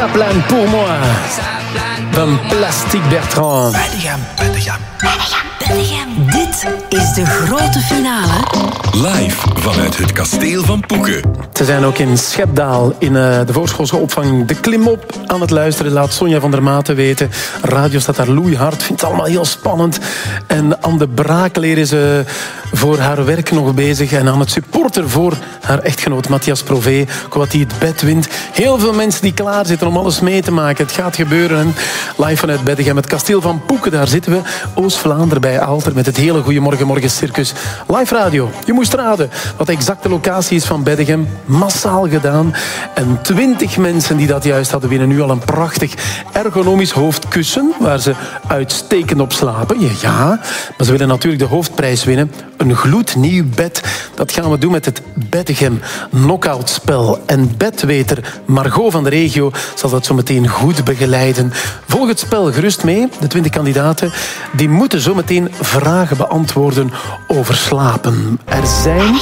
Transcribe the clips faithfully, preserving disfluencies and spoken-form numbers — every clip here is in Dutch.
Ça plane pour moi. Van Plastic Bertrand. Bedegem, Bedegem. Bedegem. Dit is de grote finale. Live vanuit het kasteel van Poeken. Ze zijn ook in Schepdaal in uh, de voorschoolse opvang De Klimop aan het luisteren. Laat Sonja van der Maten weten. Radio staat daar loeihard. Vindt het allemaal heel spannend. En Anne de Braakleer is uh, voor haar werk nog bezig. En aan het supporter voor haar echtgenoot Matthias Prové. Wat hij het bed wint. Heel veel mensen die klaar zitten om alles mee te maken. Het gaat gebeuren. En live vanuit Beddegem. Het kasteel van Poeken, daar zitten we. Oost-Vlaanderen bij Aalter met het hele Goeiemorgen Morgen Circus. Live radio. Je moest raden wat de exacte locatie is van Beddegem. Massaal gedaan. En twintig mensen die dat juist hadden winnen nu al een prachtig ergonomisch hoofdkussen waar ze uitstekend op slapen. Ja, maar ze willen natuurlijk de hoofdprijs winnen. Een gloednieuw bed. Dat gaan we doen met het Beddegem knock-outspel. En bedweter Margot van de regio zal dat zo meteen goed begeleiden. Volg het spel gerust mee. De twintig kandidaten die moeten zo meteen vragen beantwoorden over slapen. Er zijn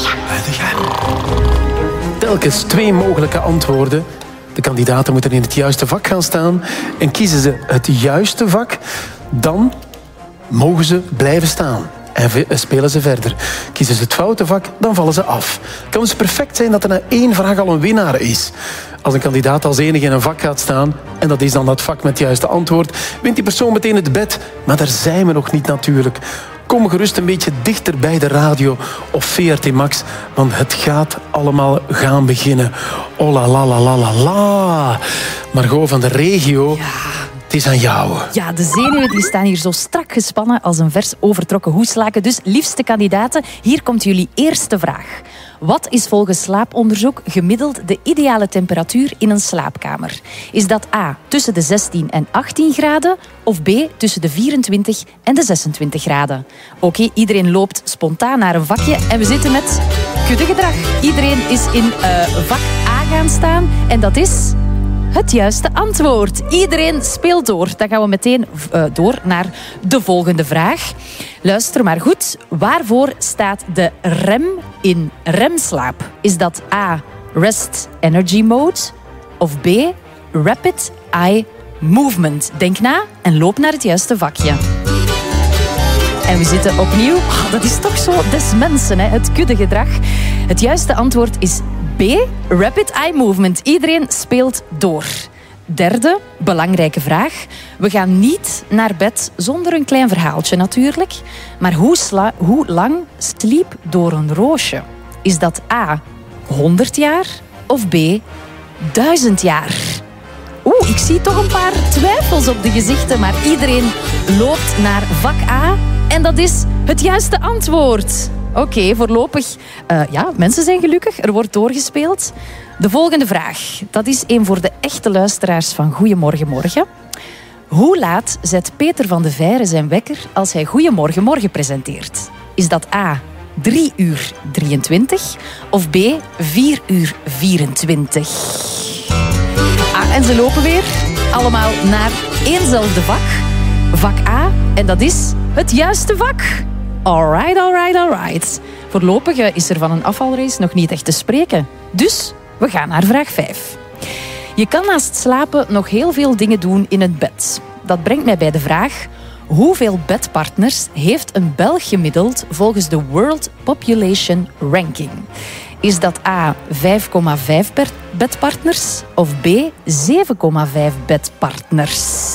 telkens twee mogelijke antwoorden. De kandidaten moeten in het juiste vak gaan staan. En kiezen ze het juiste vak, dan mogen ze blijven staan. En spelen ze verder. Kiezen ze het foute vak, dan vallen ze af. Het kan dus perfect zijn dat er na één vraag al een winnaar is. Als een kandidaat als enige in een vak gaat staan, en dat is dan dat vak met het juiste antwoord, wint die persoon meteen het bed. Maar daar zijn we nog niet natuurlijk. Kom gerust een beetje dichter bij de radio of V R T Max, want het gaat allemaal gaan beginnen. Oh la la la la la la. Margot van de regio... Ja. Het is aan jou. Ja, de zenuwen die staan hier zo strak gespannen als een vers overtrokken hoeslaken. Dus liefste kandidaten, hier komt jullie eerste vraag. Wat is volgens slaaponderzoek gemiddeld de ideale temperatuur in een slaapkamer? Is dat A, tussen de zestien en achttien graden? Of B, tussen de vierentwintig en de zesentwintig graden? Oké, okay, iedereen loopt spontaan naar een vakje en we zitten met kuddegedrag. Iedereen is in uh, vak A gaan staan en dat is... het juiste antwoord. Iedereen speelt door. Dan gaan we meteen uh, door naar de volgende vraag. Luister maar goed. Waarvoor staat de rem in remslaap? Is dat A, Rest Energy Mode? Of B, Rapid Eye Movement? Denk na en loop naar het juiste vakje. En we zitten opnieuw... Oh, dat is toch zo des mensen, hè? Het kuddegedrag. Het juiste antwoord is B, Rapid Eye Movement. Iedereen speelt door. Derde, belangrijke vraag. We gaan niet naar bed zonder een klein verhaaltje natuurlijk. Maar hoe, sla- hoe lang sliep door een roosje? Is dat A, honderd jaar of B, duizend jaar? Oeh, ik zie toch een paar twijfels op de gezichten. Maar iedereen loopt naar vak A. En dat is het juiste antwoord. Oké, okay, voorlopig... Uh, ja, mensen zijn gelukkig. Er wordt doorgespeeld. De volgende vraag. Dat is een voor de echte luisteraars van Goeiemorgen Morgen. Hoe laat zet Peter van de Veire zijn wekker als hij Goeiemorgen Morgen presenteert? Is dat A, drie uur drieëntwintig of B, vier uur vierentwintig? Ah, en ze lopen weer allemaal naar éénzelfde vak. Vak A. En dat is het juiste vak. Alright, alright, alright. Voorlopig is er van een afvalrace nog niet echt te spreken. Dus we gaan naar vraag vijf. Je kan naast slapen nog heel veel dingen doen in het bed. Dat brengt mij bij de vraag... hoeveel bedpartners heeft een Belg gemiddeld volgens de World Population Ranking? Is dat A, vijf komma vijf bedpartners of B, zeven komma vijf bedpartners?